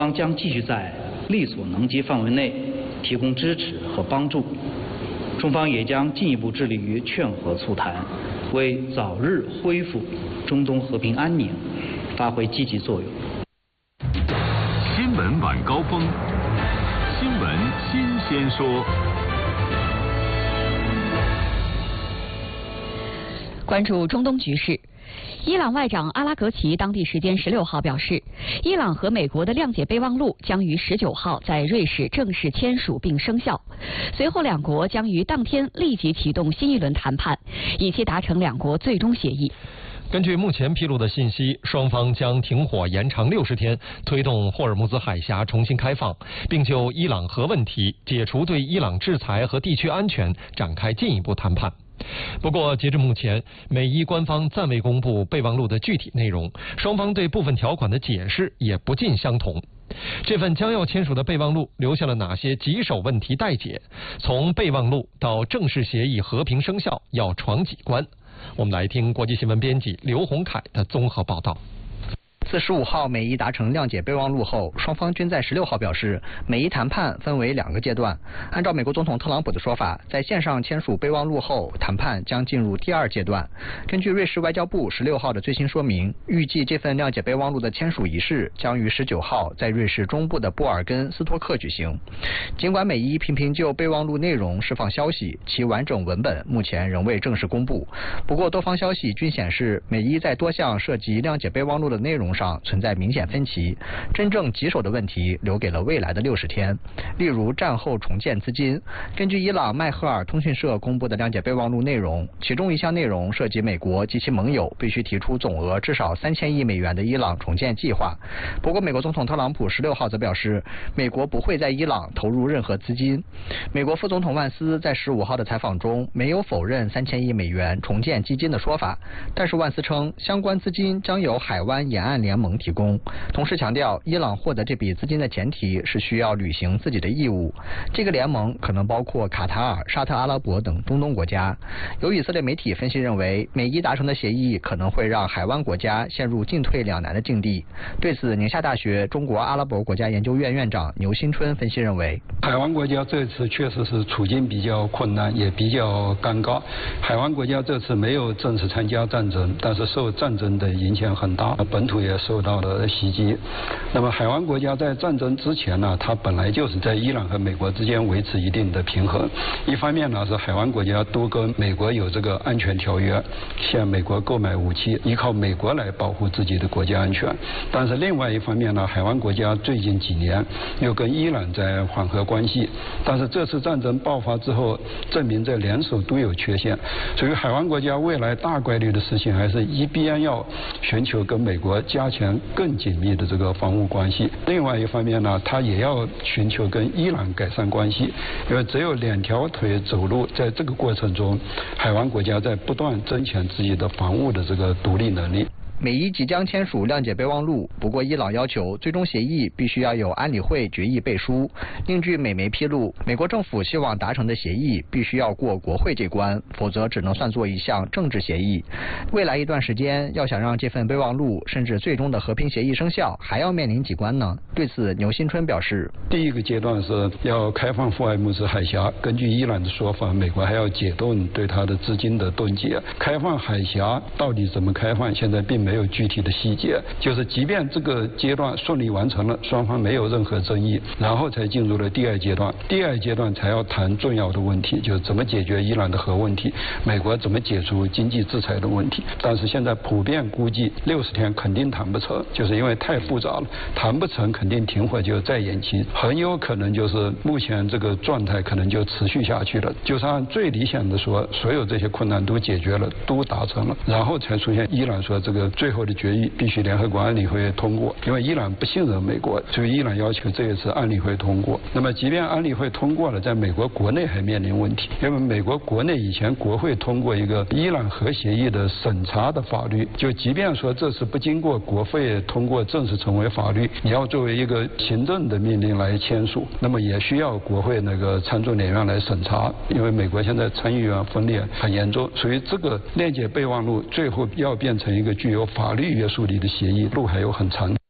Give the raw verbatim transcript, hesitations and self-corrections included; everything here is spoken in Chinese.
方将继续在力所能及范围内提供支持和帮助，中方也将进一步致力于劝和促谈，为早日恢复中东和平安宁发挥积极作用。 新闻晚高峰，新闻新鲜说。 关注中东局势。伊朗外长阿拉格齐当地时间十六号表示，伊朗和美国的谅解备忘录将于十九号在瑞士正式签署并生效，随后两国将于当天立即启动新一轮谈判，以期达成两国最终协议。 根据目前披露的信息，双方将停火延长六十天，推动霍尔木兹海峡重新开放，并就伊朗核问题、解除对伊朗制裁和地区安全展开进一步谈判。不过，截至目前，美伊官方暂未公布备忘录的具体内容，双方对部分条款的解释也不尽相同。这份将要签署的备忘录留下了哪些棘手问题待解？从备忘录到正式协议和平生效，要闯几关？我们来听国际新闻编辑刘洪凯的综合报道。 自十五号美伊达成谅解备忘录后，双方均在十六号表示，美伊谈判分为两个阶段。按照美国总统特朗普的说法，在线上签署备忘录后，谈判将进入第二阶段。根据瑞士外交部十六号的最新说明，预计这份谅解备忘录的签署仪式将于十九号在瑞士中部的布尔根斯托克举行。尽管美伊频频就备忘录内容释放消息，其完整文本目前仍未正式公布。不过，多方消息均显示，美伊在多项涉及谅解备忘录的内容上存在明显分歧，真正棘手的问题留给了未来的六十天。例如战后重建资金，根据伊朗迈赫尔通讯社公布的谅解备忘录内容，其中一项内容涉及美国及其盟友必须提出总额至少三千亿美元的伊朗重建计划。不过，美国总统特朗普十六号则表示，美国不会在伊朗投入任何资金。美国副总统万斯在十五号的采访中没有否认三千亿美元重建基金的说法，但是万斯称相关资金将由海湾沿岸联盟提供，同时强调伊朗获得这笔资金的前提是需要履行自己的义务。这个联盟可能包括卡塔尔、沙特阿拉伯等中东国家。有以色列媒体分析认为，美伊达成的协议可能会让海湾国家陷入进退两难的境地。对此，宁夏大学中国阿拉伯国家研究院院长牛新春分析认为， 海湾国家这次确实是处境比较困难，也比较尴尬。海湾国家这次没有正式参加战争，但是受战争的影响很大，本土也受到了袭击。那么海湾国家在战争之前呢，它本来就是在伊朗和美国之间维持一定的平衡。一方面呢，是海湾国家都跟美国有这个安全条约，向美国购买武器，依靠美国来保护自己的国家安全。但是另外一方面呢，海湾国家最近几年又跟伊朗在缓和关系，但是这次战争爆发之后，证明这联手都有缺陷。所以海湾国家未来大概率的事情还是一边要寻求跟美国加强更紧密的这个防务关系，另外一方面呢，他也要寻求跟伊朗改善关系，因为只有两条腿走路，在这个过程中，海湾国家在不断增强自己的防务的这个独立能力。 美伊即将签署谅解备忘录，不过伊朗要求最终协议必须要有安理会决议背书。另据美媒披露，美国政府希望达成的协议必须要过国会这关，否则只能算作一项政治协议。未来一段时间，要想让这份备忘录甚至最终的和平协议生效，还要面临几关呢？对此，牛新春表示， 第一个阶段是要开放霍尔木兹海峡，根据伊朗的说法，美国还要解冻对它的资金的冻结。开放海峡到底怎么开放，现在并没有没有具体的细节，就是即便这个阶段顺利完成了，双方没有任何争议，然后才进入了第二阶段。第二阶段才要谈重要的问题，就是怎么解决伊朗的核问题，美国怎么解除经济制裁的问题。但是现在普遍估计六十天肯定谈不成，就是因为太复杂了，谈不成肯定停火就再延期，很有可能就是目前这个状态可能就持续下去了。就是按最理想的说，所有这些困难都解决了，都达成了，然后才出现伊朗说这个最后的决议必须联合国安理会通过，因为伊朗不信任美国，所以伊朗要求这一次安理会通过。那么即便安理会通过了，在美国国内还面临问题，因为美国国内以前国会通过一个伊朗核协议的审查的法律，就即便说这次不经过国会通过正式成为法律，你要作为一个行政的命令来签署，那么也需要国会那个参众两院来审查，因为美国现在参议院分裂很严重，所以这个谅解备忘录最后要变成一个具有法律约束力的协议，路还有很长。